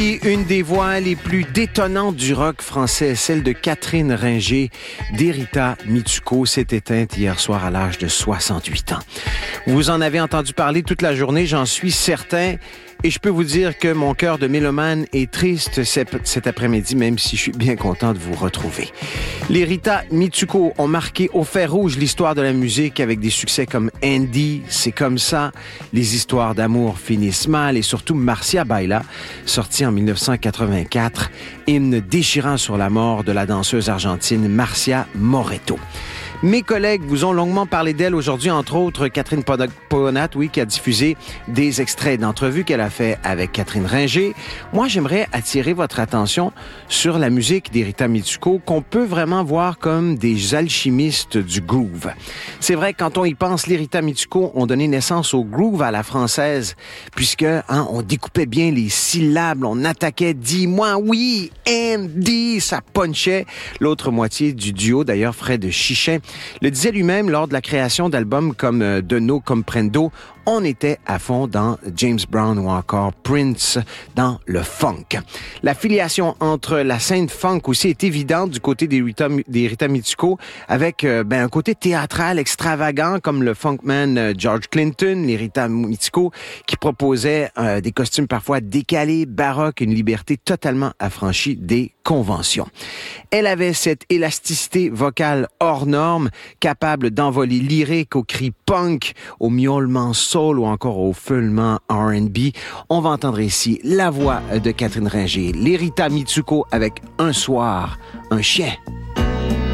Une des voix les plus détonnantes du rock français, celle de Catherine Ringer, d'Erita Mitsuko, s'est éteinte hier soir à l'âge de 68 ans. Vous en avez entendu parler toute la journée, j'en suis certain. Et je peux vous dire que mon cœur de mélomane est triste cet après-midi, même si je suis bien content de vous retrouver. Les Rita Mitsuko ont marqué au fer rouge l'histoire de la musique avec des succès comme Andy, C'est comme ça, Les histoires d'amour finissent mal et surtout Marcia Baila, sorti en 1984, hymne déchirant sur la mort de la danseuse argentine Marcia Moretto. Mes collègues vous ont longuement parlé d'elle aujourd'hui, entre autres Catherine Pogonat, qui a diffusé des extraits d'entrevues qu'elle a fait avec Catherine Ringer. Moi, j'aimerais attirer votre attention sur la musique d'Erita Mitsuko, qu'on peut vraiment voir comme des alchimistes du groove. C'est vrai, quand on y pense, les Rita Mitsuko ont donné naissance au groove à la française, puisque on découpait bien les syllabes, on attaquait « dis-moi oui »,« Andy », ça punchait. L'autre moitié du duo, d'ailleurs, Fred Chichin, le disait lui-même lors de la création d'albums comme De No Comprendo, on était à fond dans James Brown ou encore Prince dans le funk. La filiation entre la scène funk aussi est évidente du côté des Rita Mitsuko, avec un côté théâtral extravagant comme le funkman George Clinton, les Rita Mitsuko qui proposaient des costumes parfois décalés, baroques, une liberté totalement affranchie des conventions. Elle avait cette élasticité vocale hors norme, capable d'envoler lyrique aux cris punk, au miaulement soul ou encore au feulement R&B. On va entendre ici la voix de Catherine Ringer, les Rita Mitsuko avec Un soir, un chien